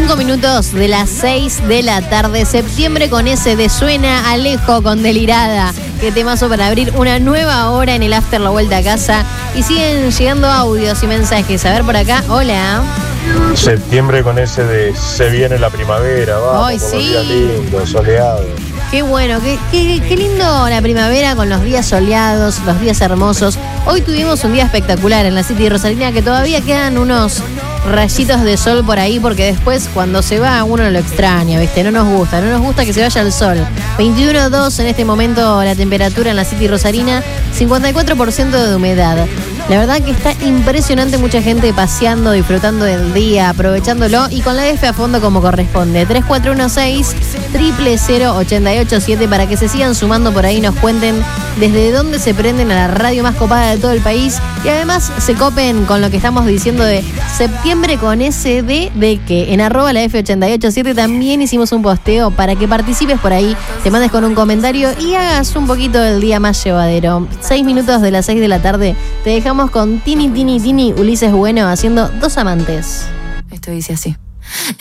5 minutos de las 6 de la tarde. Septiembre con ese de Suena Alejo con Delirada. Qué temazo para abrir una nueva hora en el After La Vuelta a Casa. Y siguen llegando audios y mensajes. A ver por acá. Hola. Septiembre con ese de se viene la primavera, vamos, Ay, con sí. los días lindos, soleados. Qué bueno, qué lindo la primavera con los días soleados, los días hermosos. Hoy tuvimos un día espectacular en la City Rosarina, que todavía quedan unos rayitos de sol por ahí, porque después cuando se va uno lo extraña, ¿viste? No nos gusta que se vaya el sol. 21.2 en este momento la temperatura en la City Rosarina, 54% de humedad. La verdad que está impresionante, mucha gente paseando, disfrutando del día, aprovechándolo y con la F a fondo como corresponde. 3416-000-887 para que se sigan sumando por ahí y nos cuenten desde dónde se prenden a la radio más copada de todo el país y además se copen con lo que estamos diciendo de septiembre con ese de que en arroba la F887 también hicimos un posteo para que participes por ahí, te mandes con un comentario y hagas un poquito del día más llevadero. 6 minutos de las 6 de la tarde, te dejamos con Tini Ulises Bueno haciendo Dos Amantes. Esto dice así.